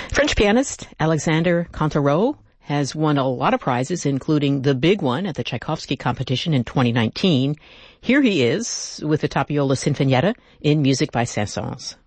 French pianist Alexandre Cantarot has won a lot of prizes, including the big one at the Tchaikovsky competition in 2019. Here he is with the Tapiola Sinfonietta in Music by Saint-Saëns.